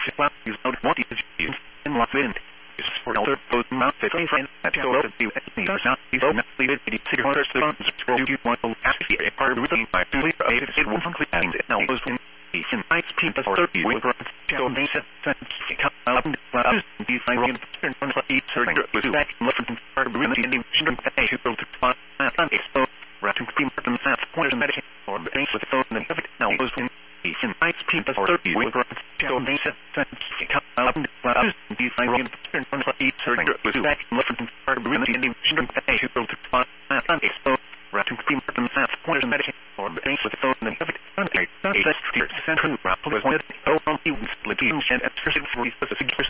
is not what is used in what wind. Is for other post mount the friend that show up to any not is not leave it to orders the ones scroll you want to ask here a part of the by to leave it won't clear and now was in ice people for 30 with so they said up and be fine on each certain was back looking for really in the people to find so wrapping cream them at points and medication or things with the phone and now was in ice people for 30 with so they said up and be fine on each certain was back looking for really in the people to find so wrapping cream them at points and medication or things with the phone and central was with and